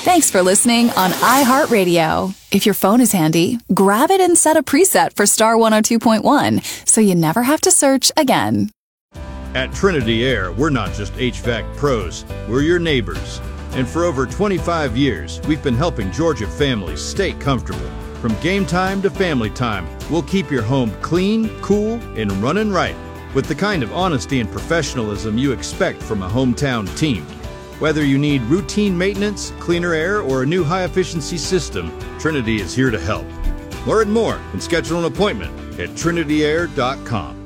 Thanks for listening on iHeartRadio. If your phone is handy, grab it and set a preset for Star 102.1 so you never have to search again. At Trinity Air, we're not just HVAC pros, we're your neighbors. And for over 25 years, we've been helping Georgia families stay comfortable. From game time to family time, we'll keep your home clean, cool, and running right with the kind of honesty and professionalism you expect from a hometown team. Whether you need routine maintenance, cleaner air, or a new high-efficiency system, Trinity is here to help. Learn more and schedule an appointment at trinityair.com.